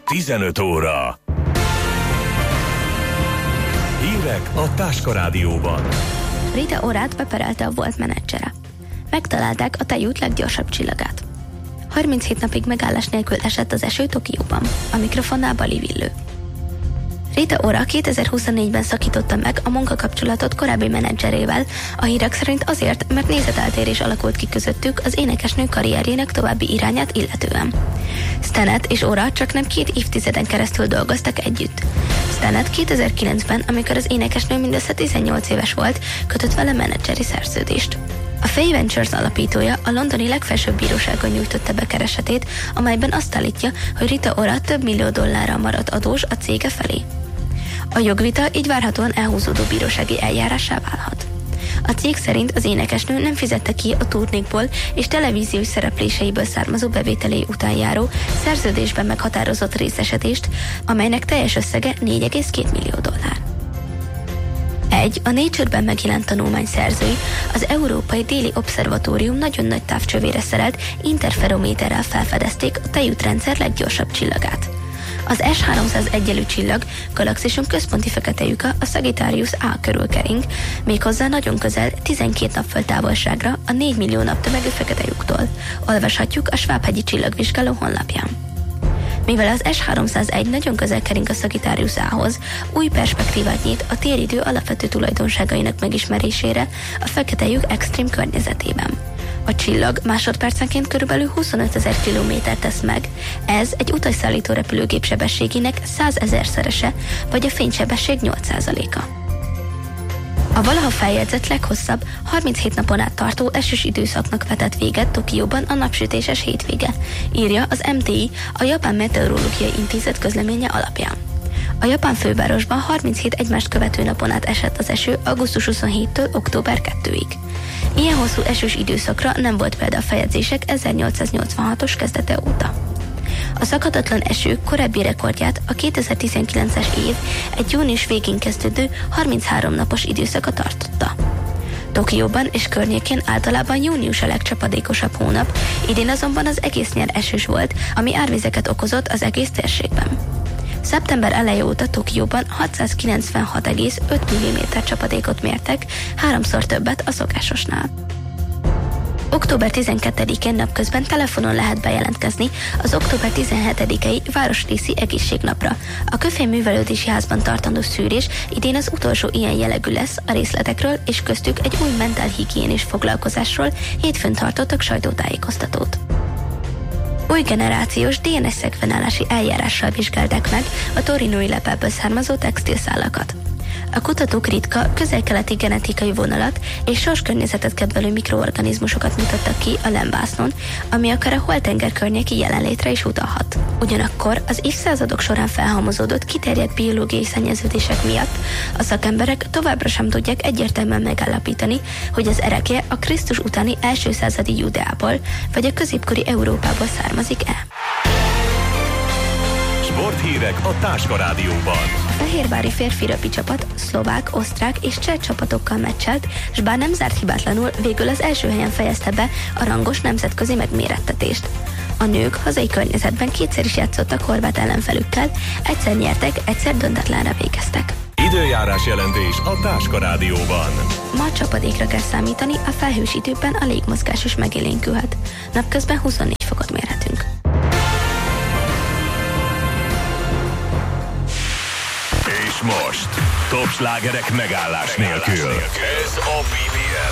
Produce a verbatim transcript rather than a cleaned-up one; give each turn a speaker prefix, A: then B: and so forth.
A: tizenöt óra. Hírek a Táska Rádióban.
B: Rita Orát beperelte a volt menedzsere. Megtalálták a tejút leggyorsabb csillagát. harminchét napig megállás nélkül esett az eső Tokióban. A mikrofonnál Bali Villő. Rita Ora kétezer-huszonnégyben szakította meg a munkakapcsolatot korábbi menedzserével, a hírek szerint azért, mert nézeteltérés alakult ki közöttük az énekesnő karrierjének további irányát illetően. Stannett és Ora csak nem két évtizeden keresztül dolgoztak együtt. Stannett kétezer-kilencben, amikor az énekesnő mindössze tizennyolc éves volt, kötött vele menedzseri szerződést. A Fay Ventures alapítója a londoni legfelsőbb bíróságon nyújtotta be keresetét, amelyben azt állítja, hogy Rita Ora több millió dollárral maradt adós a cége felé. A jogvita így várhatóan elhúzódó bírósági eljárássá válhat. A cég szerint az énekesnő nem fizette ki a turnékból és televíziós szerepléseiből származó bevételei után járó szerződésben meghatározott részesedést, amelynek teljes összege négy egész két millió dollár. Egy, a Nature-ben megjelent tanulmány szerzői az Európai Déli Obszervatórium nagyon nagy távcsövére szerelt interferométerrel felfedezték a tejútrendszer leggyorsabb csillagát. Az S háromszázegy elű csillag galaxisunk központi fekete lyuka a Sagittarius A körül kering, méghozzá nagyon közel tizenkét napföld távolságra a négy millió naptömegű fekete lyuktól. Olvashatjuk a Schwab-hegyi csillagvizsgáló honlapján. Mivel az S háromszázegy nagyon közel kering a Sagittarius A-hoz, új perspektívát nyit a téridő alapvető tulajdonságainak megismerésére a fekete lyuk extrém környezetében. A csillag másodpercenként körülbelül huszonötezer kilométert tesz meg, ez egy utasszállító repülőgép sebességének százezerszerese, vagy a fénysebesség nyolc százaléka. A valaha feljegyzett leghosszabb, harminchét napon át tartó esős időszaknak vetett véget Tokióban a napsütéses hétvége, írja az em té i, a Japán Meteorológiai Intézet közleménye alapján. A japán fővárosban harminchét egymást követő napon át esett az eső augusztus huszonhétedikétől október elsejéig. Ilyen hosszú esős időszakra nem volt példa a feljegyzések ezernyolcszáznyolcvanhatos kezdete óta. A szakadatlan eső korábbi rekordját a kétezer-tizenkilences év egy június végén kezdődő harminchárom napos időszaka tartotta. Tokióban és környékén általában június a legcsapadékosabb hónap, idén azonban az egész nyár esős volt, ami árvizeket okozott az egész térségben. Szeptember eleje óta Tokióban hatszázkilencvenhat egész öt milliméter csapadékot mértek, háromszor többet a szokásosnál. október tizenkettedikén napközben telefonon lehet bejelentkezni az október tizenhetedikei városrészi egészségnapra. A Köfén művelődési házban tartandó szűrés idén az utolsó ilyen jellegű lesz, a részletekről és köztük egy új mentálhigiénés foglalkozásról hétfőn tartottak sajtótájékoztatót. Új generációs dé en es-szekvenálási eljárással vizsgálták meg a torinói lepelből származó textilszálakat. A kutatók ritka, közel-keleti genetikai vonalat és sorskörnyezetet kedvelő mikroorganizmusokat mutattak ki a lembásznon, ami akár a holtenger környéki jelenlétre is utalhat. Ugyanakkor az évszázadok során felhalmozódott kiterjedt biológiai szennyeződések miatt a szakemberek továbbra sem tudják egyértelműen megállapítani, hogy az erekje a Krisztus utáni első századi Judeából vagy a középkori Európából származik-e.
A: Sporthírek a Táska Rádióban.
B: A fehérvári férfi röpi csapat szlovák, osztrák és cseh csapatokkal meccselt, s bár nem zárt hibátlanul, végül az első helyen fejezte be a rangos nemzetközi megmérettetést. A nők hazai környezetben kétszer is játszottak horvát ellenfelükkel, egyszer nyertek, egyszer döntetlenre végeztek.
A: Időjárás jelentés a Táska Rádióban.
B: Ma csapadékra kell számítani, a felhős időben a légmozgás is megélénkülhet. Napközben huszonnégy fokot mérhetünk.
A: És most top slágerek megállás nélkül. Ez a bé bé